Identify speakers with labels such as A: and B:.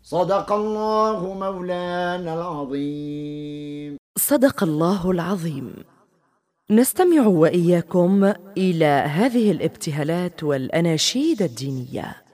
A: صدق الله مولانا العظيم.
B: صدق الله العظيم. نستمع وإياكم إلى هذه الابتهالات والأناشيد الدينية.